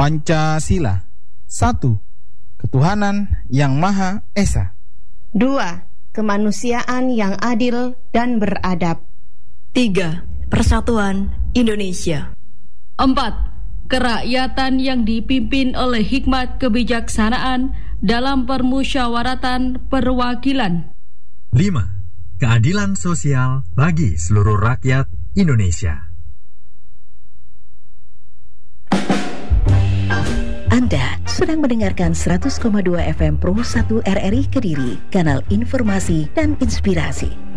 Pancasila. 1. Ketuhanan yang Maha Esa. 2. Kemanusiaan yang adil dan beradab. 3. Persatuan Indonesia. 4. Kerakyatan yang dipimpin oleh hikmat kebijaksanaan dalam permusyawaratan perwakilan. 5. Keadilan sosial bagi seluruh rakyat Indonesia. Anda sedang mendengarkan 100,2 FM Pro 1 RRI Kediri, kanal informasi dan inspirasi.